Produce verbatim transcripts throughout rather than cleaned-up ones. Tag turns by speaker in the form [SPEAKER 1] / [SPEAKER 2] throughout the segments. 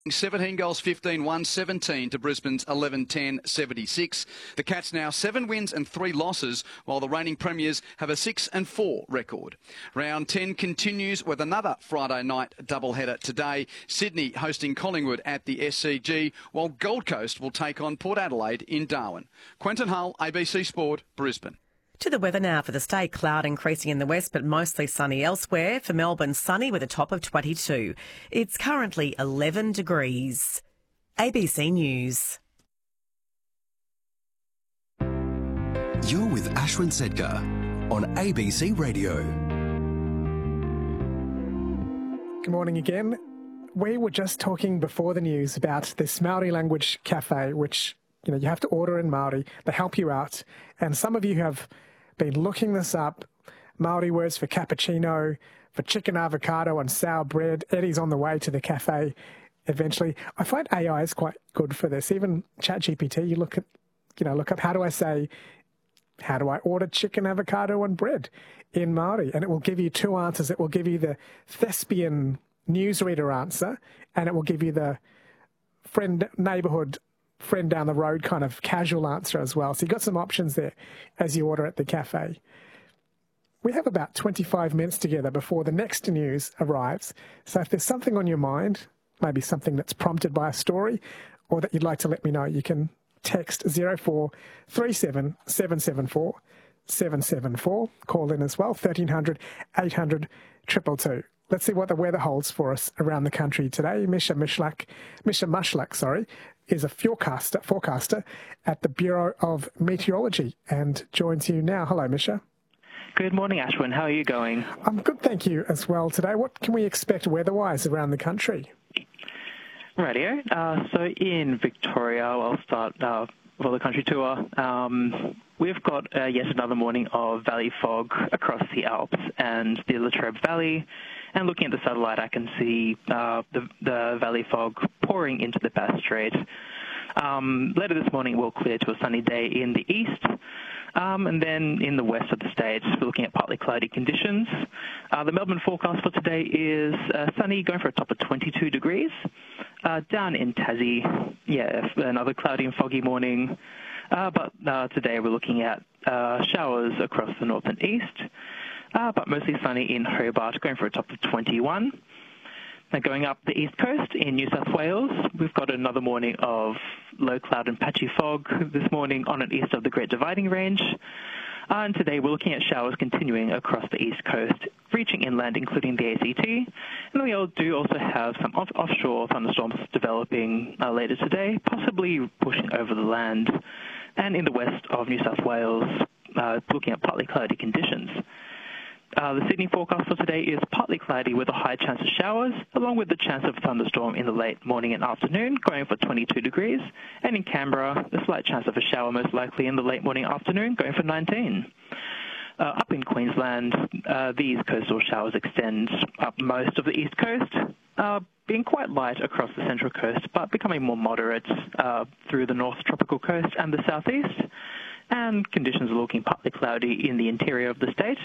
[SPEAKER 1] seventeen goals, fifteen one, seventeen to Brisbane's eleven ten seventy-six. The Cats now seven wins and three losses, while the reigning premiers have a six and four record. Round ten continues with another Friday night doubleheader today. Sydney hosting Collingwood at the S C G, while Gold Coast will take on Port Adelaide in Darwin. Quentin Hull, A B C Sport, Brisbane.
[SPEAKER 2] To the weather now for the state. Cloud increasing in the west, but mostly sunny elsewhere. For Melbourne, sunny with a top of twenty-two. It's currently eleven degrees. A B C News.
[SPEAKER 3] You're with Ashwin Sedkar on A B C Radio.
[SPEAKER 4] Good morning again. We were just talking before the news about this Maori language cafe, which, you know, you have to order in Maori. They help you out. And some of you have been looking this up. Maori words for cappuccino, for chicken avocado and sour bread. Eddie's on the way to the cafe eventually. I find A I is quite good for this. Even ChatGPT, you look at, you know, look up, how do I say, how do I order chicken avocado and bread in Maori? And it will give you two answers. It will give you the thespian newsreader answer, and it will give you the friend, neighbourhood, friend down the road kind of casual answer as well. So you've got some options there as you order at the cafe. We have about twenty-five minutes together before the next news arrives. So if there's something on your mind, maybe something that's prompted by a story or that you'd like to let me know, you can text zero four three seven seven seven four seven seven four. Call in as well, thirteen hundred eight hundred two two two. Let's see what the weather holds for us around the country today. Misha Mishlak, Misha Mushlak, sorry, is a forecaster, forecaster at the Bureau of Meteorology and joins you now. Hello, Misha.
[SPEAKER 5] Good morning, Ashwin. How are you going?
[SPEAKER 4] I'm good, thank you, as well today. What can we expect weather-wise around the country?
[SPEAKER 5] Radio. Uh, so in Victoria, I'll start uh, for the country tour. Um, we've got uh, yet another morning of valley fog across the Alps and the Latrobe Valley. And looking at the satellite, I can see uh, the, the valley fog pouring into the Bass Strait. Um, later this morning, we'll clear to a sunny day in the east. Um, and then in the west of the state, we're looking at partly cloudy conditions. Uh, the Melbourne forecast for today is uh, sunny, going for a top of twenty-two degrees. Uh, down in Tassie, yeah, another cloudy and foggy morning. Uh, but uh, today we're looking at uh, showers across the north and east. Uh, but mostly sunny in Hobart, going for a top of twenty-one. Now going up the east coast in New South Wales, we've got another morning of low cloud and patchy fog this morning on and east of the Great Dividing Range. Uh, and today we're looking at showers continuing across the east coast, reaching inland, including the A C T. And we do also have some off- offshore thunderstorms developing uh, later today, possibly pushing over the land. And in the west of New South Wales, uh, looking at partly cloudy conditions. Uh, the Sydney forecast for today is partly cloudy with a high chance of showers, along with the chance of thunderstorm in the late morning and afternoon, going for twenty-two degrees. And in Canberra, a slight chance of a shower most likely in the late morning afternoon, going for nineteen. Uh, up in Queensland, uh, these coastal showers extend up most of the east coast, uh, being quite light across the central coast, but becoming more moderate uh, through the north tropical coast and the southeast. And conditions are looking partly cloudy in the interior of the state.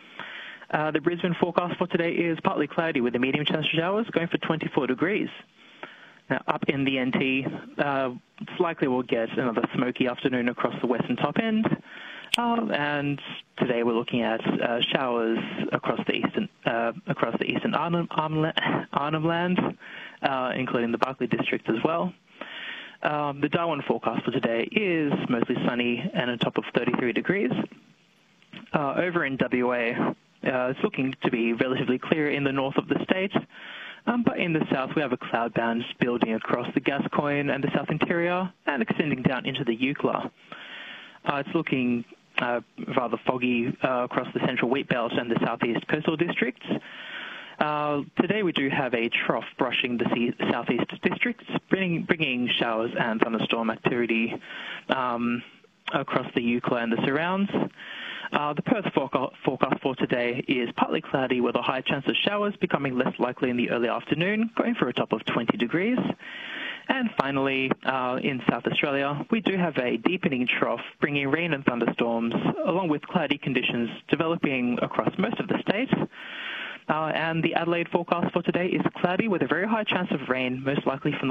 [SPEAKER 5] Uh, the Brisbane forecast for today is partly cloudy with a medium chance of showers, going for twenty-four degrees. Now, up in the N T, uh, it's likely we'll get another smoky afternoon across the western top end. Uh, and today we're looking at uh, showers across the eastern uh, across the eastern Arnhem, Arnhem, Arnhem Land, uh, including the Barkly district as well. Um, the Darwin forecast for today is mostly sunny and a top of thirty-three degrees. Uh, over in W A, Uh, it's looking to be relatively clear in the north of the state, um, but in the south we have a cloud band building across the Gascoyne and the south interior and extending down into the Eucla. Uh, it's looking uh, rather foggy uh, across the central wheat belt and the southeast coastal districts. Uh, today we do have a trough brushing the sea- southeast districts, bringing, bringing showers and thunderstorm activity um, across the Eucla and the surrounds. Uh, the Perth forecast for today is partly cloudy with a high chance of showers, becoming less likely in the early afternoon, going for a top of twenty degrees. And finally, uh, in South Australia, we do have a deepening trough bringing rain and thunderstorms, along with cloudy conditions developing across most of the state. Uh, and the Adelaide forecast for today is cloudy with a very high chance of rain, most likely from the